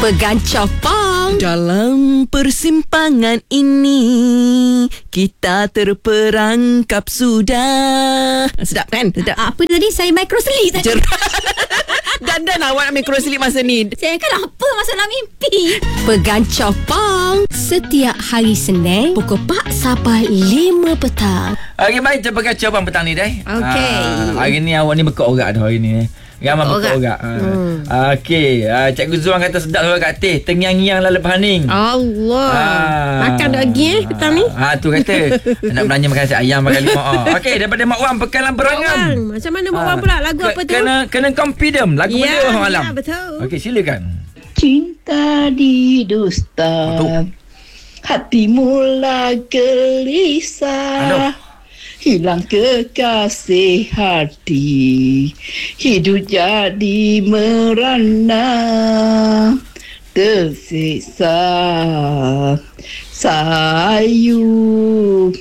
Pegancah pang. Dalam persimpangan ini kita terperangkap sudah. Sedap kan? Sedap. Apa tadi? Saya microslip tadi. Dandan awak nak microslip masa ni. Saya kan apa masalah mimpi. Pegancah pang. Setiap hari Senin pukul 4 sampai 5 petang. Okey, baik. Kita pegang cawan petang ni, Dai. Okey. Hari ni awak ni bekok orang dah hari ni. Ramai bekok orang. Okey. Cikgu Zuan kata sedap suara kat teh. Tengiang-ngiang lah lepas hening. Allah. Makan tak lagi petang ni? Tu kata. Nak belanja makan nasi ayam makan lima. Okey, daripada Mak Wan Pekalan Berangam. Macam mana Mak Wan pula? Lagu apa tu? Kena kompidem. Lagu beliau malam. Ya, betul. Okey, silakan. Cinta didusta, hati mula gelisah. Hilang kekasih hati, hidup jadi merana, tersiksa sayu